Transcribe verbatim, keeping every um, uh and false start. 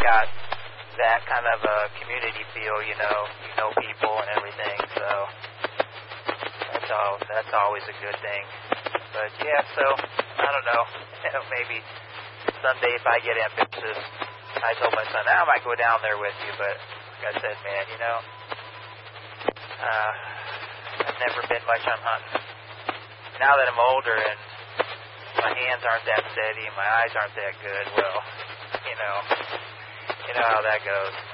got that kind of a community feel, you know, you know people and everything, so that's all, that's always a good thing. But yeah, so, I don't know, maybe someday if I get ambitious, I told my son, I might go down there with you, but like I said, man, you know, uh, I've never been much on hunting. Now that I'm older and my hands aren't that steady and my eyes aren't that good, well, you know, you know how that goes.